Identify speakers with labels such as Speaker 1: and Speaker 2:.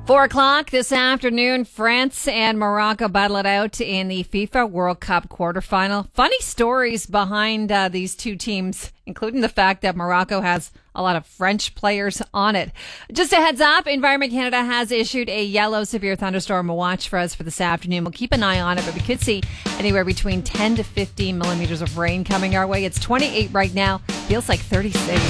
Speaker 1: 4 o'clock this afternoon, France and Morocco battle it out in the FIFA World Cup quarterfinal. Funny stories behind these two teams, including the fact that Morocco has a lot of French players on it. Just a heads up, Environment Canada has issued a yellow severe thunderstorm watch for us for this afternoon. We'll keep an eye on it, but we could see anywhere between 10 to 15 millimeters of rain coming our way. It's 28 right now. Feels like 36.